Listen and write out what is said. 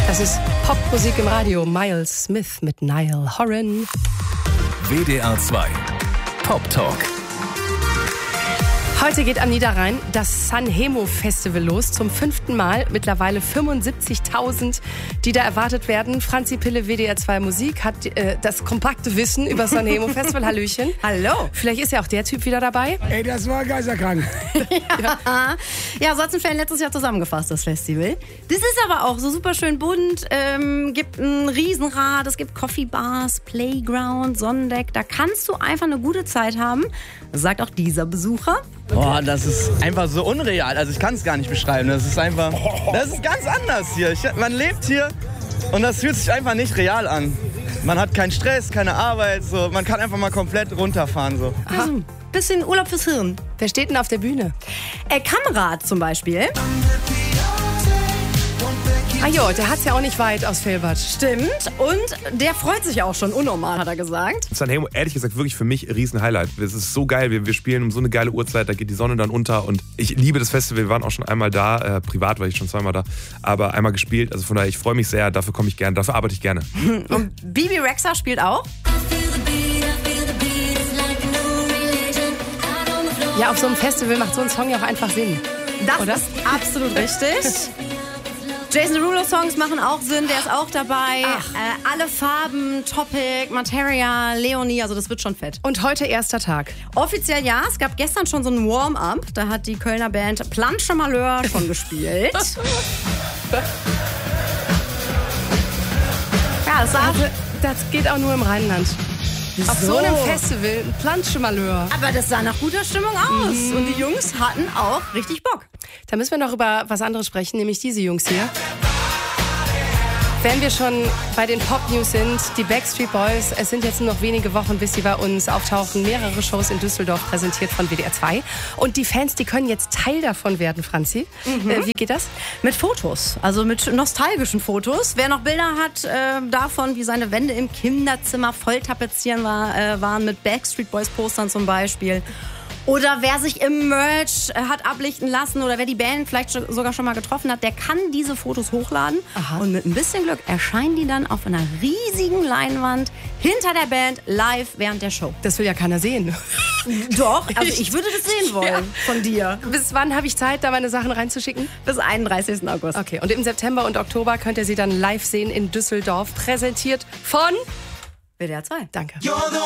Das ist Popmusik im Radio. Miles Smith mit Niall Horan. WDR 2 Pop Talk. Heute geht am Niederrhein das Sanremo Festival los. Zum 5. Mal. Mittlerweile 75.000, die da erwartet werden. Franzi Pille, WDR 2 Musik, hat das kompakte Wissen über das Sanremo Festival. Hallöchen. Hallo. Vielleicht ist ja auch der Typ wieder dabei. Ey, das war geisterkrank. Ja, Sachsen-Ferien letztes Jahr zusammengefasst, das Festival. Das ist aber auch so super schön bunt. Gibt ein Riesenrad, es gibt Coffee-Bars, Playground, Sonnendeck. Da kannst du einfach eine gute Zeit haben, sagt auch dieser Besucher. Boah, das ist einfach so unreal. Also ich kann es gar nicht beschreiben. Das ist ganz anders hier. Man lebt hier und das fühlt sich einfach nicht real an. Man hat keinen Stress, keine Arbeit. So. Man kann einfach mal komplett runterfahren. So. Also, bisschen Urlaub fürs Hirn. Wer steht denn auf der Bühne? Kamrat zum Beispiel. Ah jo, der hat's ja auch nicht weit aus Vilbert. Stimmt. Und der freut sich auch schon unnormal, hat er gesagt. Sanremo, ehrlich gesagt, wirklich für mich ein Riesen-Highlight. Es ist so geil, wir spielen um so eine geile Uhrzeit, da geht die Sonne dann unter und ich liebe das Festival, wir waren auch schon einmal da, privat war ich schon zweimal da, aber einmal gespielt, also von daher, ich freue mich sehr, dafür komme ich gerne, dafür arbeite ich gerne. Und Bibi Rexha spielt auch. Ja, auf so einem Festival macht so ein Song ja auch einfach Sinn. Das oder? ist absolut richtig. Jason Derulo Songs machen auch Sinn, der ist auch dabei. Alle Farben, Topic, Materia, Leonie, also das wird schon fett. Und heute erster Tag. Offiziell ja, es gab gestern schon so ein Warm-up, da hat die Kölner Band Planche Malheur schon gespielt. Ja, Das geht auch nur im Rheinland. Auf so einem Festival, ein Planschemalheur. Aber das sah nach guter Stimmung aus. Und die Jungs hatten auch richtig Bock. Da müssen wir noch über was anderes sprechen, nämlich diese Jungs hier. Wenn wir schon bei den Pop-News sind, die Backstreet Boys, es sind jetzt nur noch wenige Wochen, bis sie bei uns auftauchen. Mehrere Shows in Düsseldorf präsentiert von WDR 2. Und die Fans, die können jetzt Teil davon werden, Franzi. Wie geht das? Mit Fotos, also mit nostalgischen Fotos. Wer noch Bilder hat davon, wie seine Wände im Kinderzimmer voll tapezieren waren mit Backstreet Boys Postern zum Beispiel. Oder wer sich im Merch hat ablichten lassen oder wer die Band vielleicht sogar schon mal getroffen hat, der kann diese Fotos hochladen. Aha. Und mit ein bisschen Glück erscheinen die dann auf einer riesigen Leinwand hinter der Band live während der Show. Das will ja keiner sehen. Doch, also ich würde das sehen wollen von dir. Bis wann habe ich Zeit, da meine Sachen reinzuschicken? Bis 31. August. Okay, und im September und Oktober könnt ihr sie dann live sehen in Düsseldorf, präsentiert von WDR 2. Danke.